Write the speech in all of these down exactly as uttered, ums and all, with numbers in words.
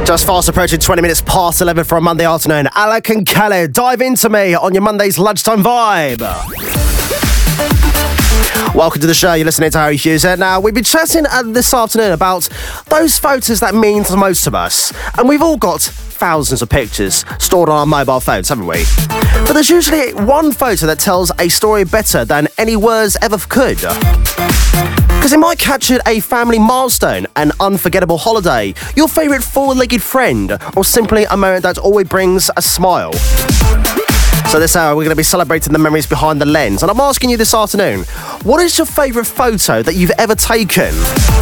Just fast approaching twenty minutes past eleven for a Monday afternoon. Alec and Khaled, dive into me on your Monday's lunchtime vibe. Welcome to the show. You're listening to Harry Hughes. Now, we've been chatting uh, this afternoon about those photos that mean the most to us. And we've all got thousands of pictures stored on our mobile phones, haven't we? But there's usually one photo that tells a story better than any words ever could. Because it might capture a family milestone, an unforgettable holiday, your favourite four-legged friend, or simply a moment that always brings a smile. So this hour, we're going to be celebrating the memories behind the lens. And I'm asking you this afternoon, what is your favourite photo that you've ever taken?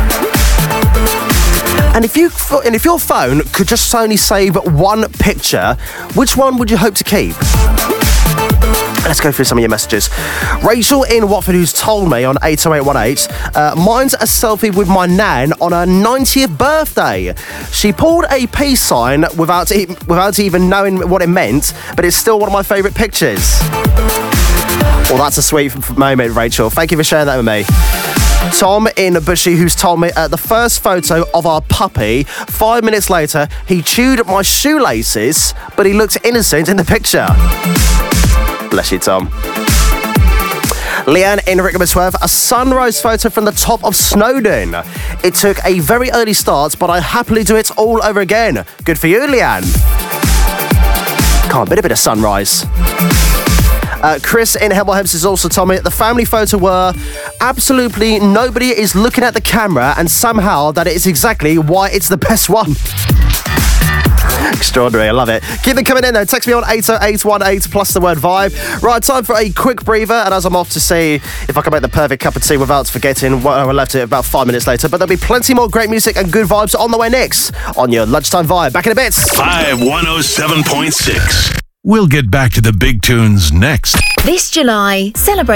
And if you and if your phone could just only save one picture, which one would you hope to keep? Let's go through some of your messages. Rachel in Watford, who's told me on eight oh eight one eight, uh, mine's a selfie with my nan on her ninetieth birthday. She pulled a peace sign without, e- without even knowing what it meant, but it's still one of my favourite pictures. Well, that's a sweet f- moment, Rachel. Thank you for sharing that with me. Tom in Bushy, who's told me uh, the first photo of our puppy, five minutes later, he chewed my shoelaces, but he looked innocent in the picture. Bless you, Tom. Leanne in Rickmansworth, a sunrise photo from the top of Snowdon. It took a very early start, but I happily do it all over again. Good for you, Leanne. Can't beat a bit of sunrise. Uh, Chris in Hemel Hempstead has also told me the family photo were absolutely nobody is looking at the camera, and somehow that is exactly why it's the best one. Extraordinary, I love it. Keep them coming in though. Text me on eight oh eight one eight plus the word vibe. Right, time for a quick breather, and as I'm off to see if I can make the perfect cup of tea without forgetting what I left it about five minutes later, but there'll be plenty more great music and good vibes on the way next on your lunchtime vibe. Back in a bit. Vibe one oh seven point six. We'll get back to the big tunes next. This July, celebrate